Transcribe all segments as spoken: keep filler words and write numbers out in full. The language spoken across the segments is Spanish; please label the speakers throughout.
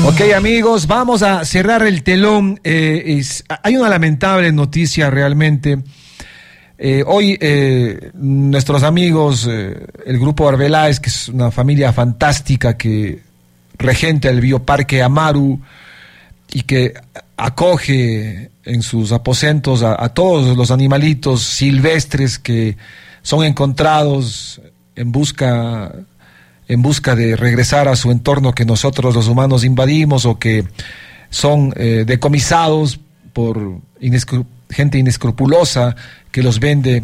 Speaker 1: Ok, amigos, vamos a cerrar el telón. Eh, es, hay una lamentable noticia realmente. Eh, hoy eh, nuestros amigos, eh, el grupo Arbeláez, que es una familia fantástica que regenta el bioparque Amaru y que acoge en sus aposentos a, a todos los animalitos silvestres que son encontrados en busca, en busca de regresar a su entorno que nosotros los humanos invadimos, o que son eh, decomisados por inescru- gente inescrupulosa que los vende.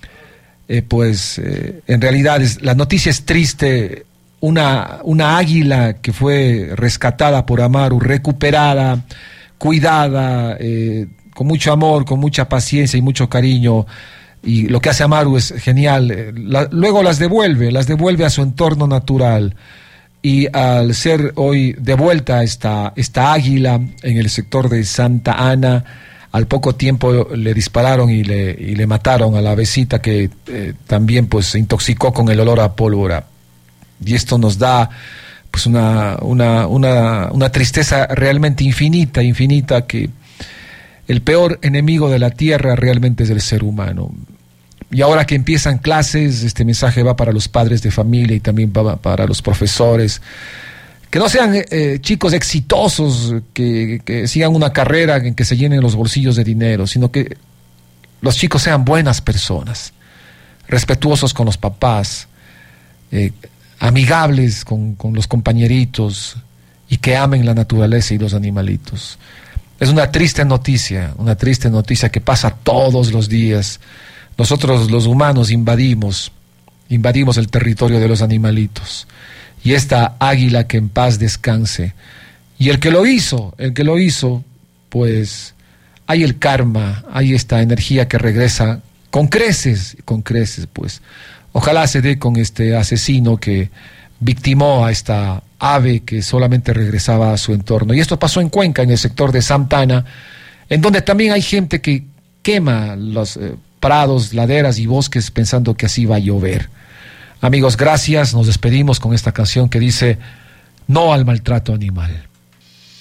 Speaker 1: Eh, pues eh, en realidad es, la noticia es triste. Una, una águila que fue rescatada por Amaru, recuperada, cuidada, eh, con mucho amor, con mucha paciencia y mucho cariño. Y lo que hace Amaru es genial. Eh, la, luego las devuelve, las devuelve a su entorno natural. Y al ser hoy devuelta esta, esta águila en el sector de Santa Ana, al poco tiempo le dispararon y le, y le mataron a la avecita, que eh, también pues se intoxicó con el olor a pólvora. Y esto nos da pues una, una, una, una tristeza realmente infinita, infinita, que el peor enemigo de la tierra realmente es el ser humano. Y ahora que empiezan clases, este mensaje va para los padres de familia y también va para los profesores. Que no sean eh, chicos exitosos, que, que sigan una carrera en que se llenen los bolsillos de dinero, sino que los chicos sean buenas personas, respetuosos con los papás, eh, amigables con, con los compañeritos, y que amen la naturaleza y los animalitos. Es una triste noticia, una triste noticia que pasa todos los días. Nosotros los humanos invadimos, invadimos el territorio de los animalitos. Y esta águila, que en paz descanse. Y el que lo hizo, el que lo hizo, pues hay el karma, hay esta energía que regresa con creces, con creces, pues. Ojalá se dé con este asesino que victimó a esta ave que solamente regresaba a su entorno. Y esto pasó en Cuenca, en el sector de Santa Ana, en donde también hay gente que quema los eh, prados, laderas y bosques pensando que así va a llover. Amigos, gracias. Nos despedimos con esta canción que dice: no al maltrato animal.